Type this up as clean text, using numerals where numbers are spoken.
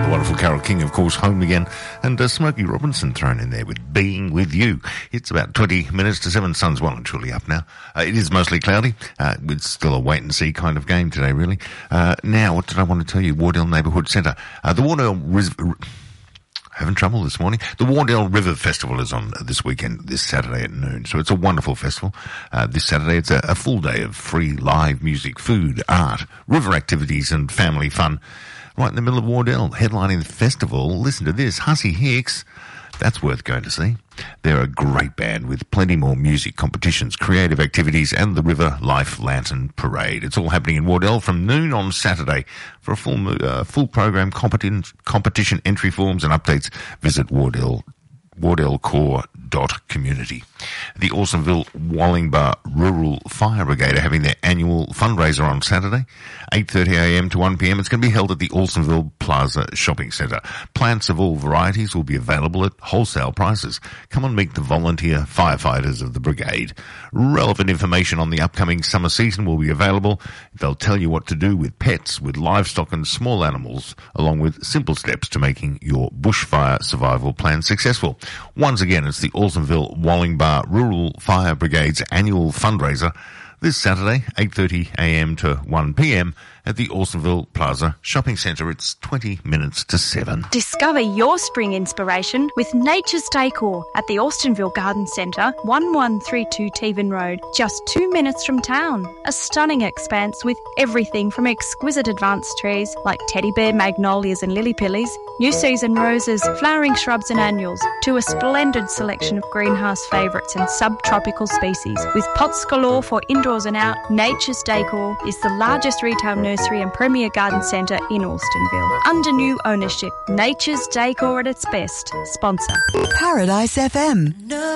The wonderful Carole King, of course, Home Again, and Smokey Robinson thrown in there with Being With You. It's about 20 minutes to 7. Sun's well and truly up now. It is mostly cloudy. It's still a wait-and-see kind of game today, really. Now, what did I want to tell you? Wardell Neighbourhood Centre. The Wardell... Having trouble this morning. The Wardell River Festival is on this weekend, this Saturday at noon. So it's a wonderful festival. This Saturday it's a full day of free live music, food, art, river activities and family fun. Right in the middle of Wardell, headlining the festival. Listen to this, Hussey Hicks. That's worth going to see. They're a great band with plenty more music, competitions, creative activities and the River Life Lantern Parade. It's all happening in Wardell from noon on Saturday. For a full program, competition entry forms and updates, visit wardellcore.community. The Alstonville Wallingbar Rural Fire Brigade are having their annual fundraiser on Saturday, 8:30am to 1pm. It's going to be held at the Alstonville Plaza Shopping Centre. Plants of all varieties will be available at wholesale prices. Come and meet the volunteer firefighters of the brigade. Relevant information on the upcoming summer season will be available. They'll tell you what to do with pets, with livestock and small animals, along with simple steps to making your bushfire survival plan successful. Once again, it's the Alstonville Wallingbar Rural Fire Brigade's annual fundraiser this Saturday, 8:30am to 1pm at the Alstonville Plaza Shopping Centre. It's 20 minutes to 7. Discover your spring inspiration with Nature's Decor at the Alstonville Garden Centre, 1132 Tevan Road, just 2 minutes from town. A stunning expanse with everything from exquisite advanced trees like teddy bear, magnolias and lily-pillies, new season roses, flowering shrubs and annuals, to a splendid selection of greenhouse favourites and subtropical species. With pots galore for indoors and out, Nature's Decor is the largest retail nursery and premier garden centre in Alstonville. Under new ownership, Nature's Decor at its best. Sponsor. Paradise FM. No.